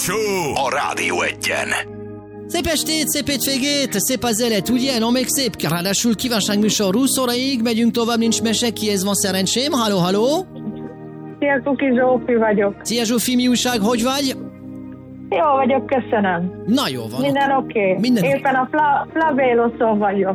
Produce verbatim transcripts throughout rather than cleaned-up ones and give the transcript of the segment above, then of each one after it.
Show a Rádió Egyen. Szép estét, szép hétvégét, szép az élet, ugye? No, még szép. Ráadásul kívánságműsor húsz óraig, megyünk tovább, nincs mese, kihez van szerencsém. Halló, halló! Szia, Kuki, Zsófi vagyok. Szia, Zsófi, mi újság, hogy vagy? Jó vagyok, köszönöm. Na jó van. Minden oké. Okay. Minden Éppen a Fla- Flavéloszon vagyok.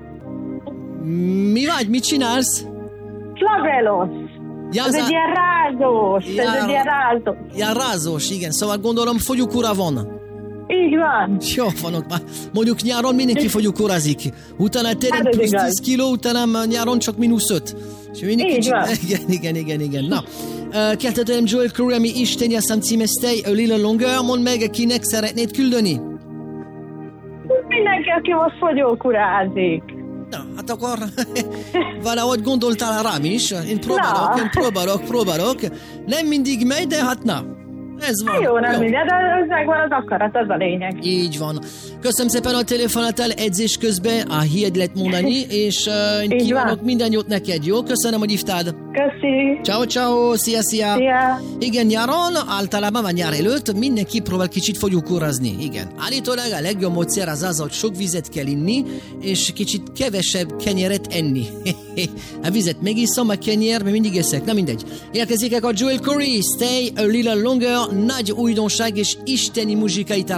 Mi vagy? Mit csinálsz? Flavélosz. Ja, ez az egy a... ilyen rázós. Ja, ez egy ilyen rázós. Ja, rázós, igen. Szóval gondolom fogyókúra van. Így van. Jó, vanok már. Mondjuk nyáron mindenki fogyókúrázik. Utána tényleg Hát ez plusz igaz. tíz kiló, utána nyáron csak mínusz öt. És mindenki Így van. Igen, igen, igen, igen. Na, uh, keltetően Joel Corey, ami Isteni, a szám címe Stay a Little Longer. Mondd meg, kinek szeretnéd küldeni? Mindenki, aki most fogyókúrázik. Na, hát akkor valahogy gondoltál rám is. Én próbálok, Na. én próbálok, próbálok. Nem mindig megy, de hát na. Ez van. Jó, nem minden, de ez megvan az akarat, az a lényeg. Így van. Köszönöm szépen a telefonátál edzés közben, a hied lehet mondani, és uh, én Így kívánok van. minden jót neked, jó? Köszönöm, hogy hívtál. Köszi. Ciao, ciao, szia, szia. Szia. Igen, nyáron, általában már nyár előtt mindenki próbál kicsit fogyókúrázni. Igen. Állítólag a legjobb módszer az az, hogy sok vizet kell inni, és kicsit kevesebb kenyeret enni. A vizet megiszom, a kenyer, mert mindig eszek, na mindegy. Érkezik a Joel Corey, Stay a Little Longer, nagy újdonság és isteni muzsikai